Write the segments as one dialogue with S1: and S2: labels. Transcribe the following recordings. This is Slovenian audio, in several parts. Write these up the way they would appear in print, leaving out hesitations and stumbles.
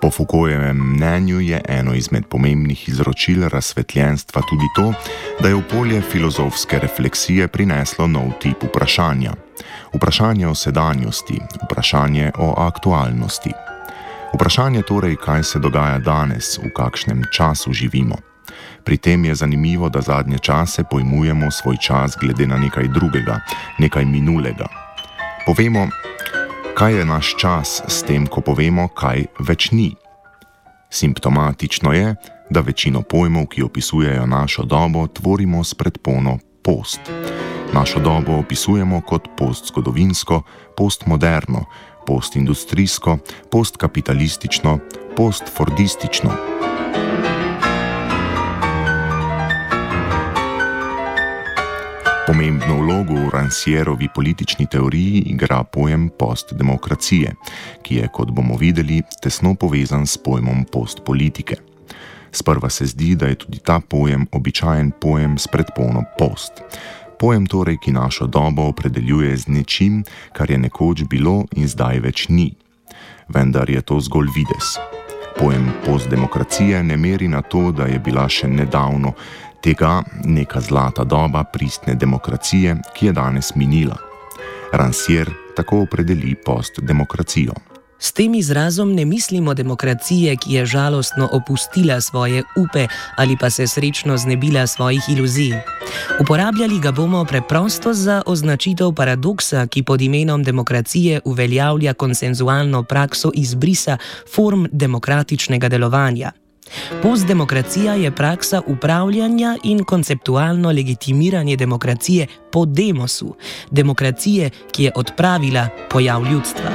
S1: Po Foucaultovem mnenju je eno izmed pomembnih izročil razsvetljenstva tudi to, da je v polje filozofske refleksije prineslo nov tip vprašanja. Vprašanje o sedanjosti, vprašanje o aktualnosti. Vprašanje torej, kaj se dogaja danes, v kakšnem času živimo. Pri tem je zanimivo, da zadnje čase pojmujemo svoj čas glede na nekaj drugega, nekaj minulega. Povemo, kaj je naš čas s tem, ko povemo, kaj več ni. Simptomatično je, da večino pojmov, ki opisujejo našo dobo, tvorimo s predpono post. Našo dobo opisujemo kot postzgodovinsko, postmoderno, postindustrijsko, postkapitalistično, postfordistično. Pomembno vlogo v Rancièrovi politični teoriji igra pojem postdemokracije, ki je, kot bomo videli, tesno povezan s pojmom postpolitike. Sprva se zdi, da je tudi ta pojem običajen pojem s predpono post. Pojem torej, ki našo dobo opredeljuje z nečim, kar je nekoč bilo in zdaj več ni. Vendar je to zgolj videz. Pojem postdemokracije ne meri na to, da je bila še nedavno tega neka zlata doba pristne demokracije, ki je danes minila. Rancière tako opredeli postdemokracijo.
S2: S tem izrazom ne mislimo demokracije, ki je žalostno opustila svoje upe ali pa se srečno znebila svojih iluzij. Uporabljali ga bomo preprosto za označitev paradoksa, ki pod imenom demokracije uveljavlja konsenzualno prakso izbrisa form demokratičnega delovanja. Postdemokracija je praksa upravljanja in konceptualno legitimiranje demokracije po demosu, demokracije, ki je odpravila pojav ljudstva.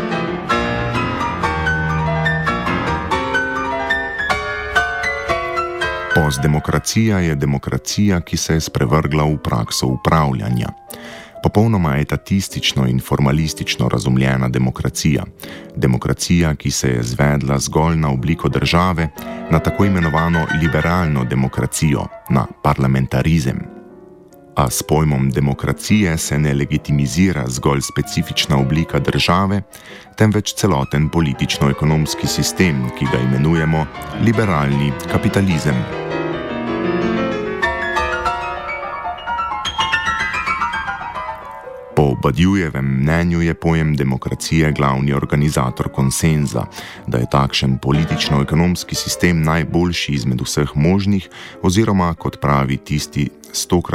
S1: Postdemokracija je demokracija, ki se je sprevrgla v prakso upravljanja. Popolnoma etatistično in formalistično razumljena demokracija. Demokracija, ki se je zvedla zgolj na obliko države, na tako imenovano liberalno demokracijo, na parlamentarizem. A s pojmom demokracije se ne legitimizira zgolj specifična oblika države, temveč celoten politično-ekonomski sistem, ki ga imenujemo liberalni kapitalizem. Po Badiouxjevem mnenju je pojem demokracije glavni organizator konsenza, da je takšen politično-ekonomski sistem najboljši izmed vseh možnih, oziroma, kot pravi tisti 100